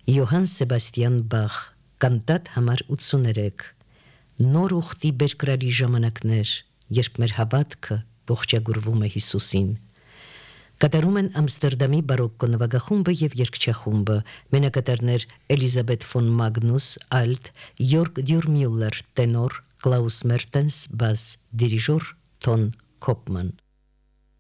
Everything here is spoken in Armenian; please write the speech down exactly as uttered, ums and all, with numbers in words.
Յոհան Սեբաստիան Բախ, կանտատ համար ութսուներեք, նոր ուխտի բերկրարի ժամանակներ, երբ մեր հավատքը ողջագուրվում է Հիսուսին։ Կատարում են Ամստերդամի բարոկկո նվագախումբը և երգչախումբը, մենակատարներ Էլիզաբեթ ֆոն Մագնուս, ալտ, Յորգ Դյուրմյուլլեր, տենոր, Կլաուս Մերտենս, բաս, դիրիժոր Թոն Քոպման։